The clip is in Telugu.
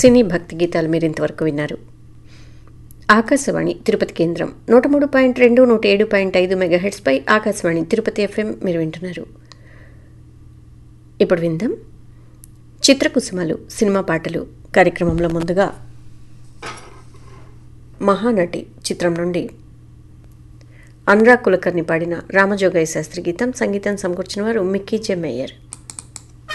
సినీ భక్తి గీతాలు మీరు ఇంతవరకు విన్నారు. ఆకాశవాణి తిరుపతి కేంద్రం 103.2 107.5 మెగాహెర్ట్స్పై ఆకాశవాణి తిరుపతి ఎఫ్ఎం మీరు వింటున్నారు. ఇప్పుడు విందాం చిత్రకుసుమలు సినిమా పాటలు కార్యక్రమంలో ముందుగా మహానటి చిత్రం నుండి అనురాగ్ కులకర్ణి పాడిన రామజోగయ్య శాస్త్రి గీతం. సంగీతం సమకూర్చిన వారు మిక్కీ జె మేయర్.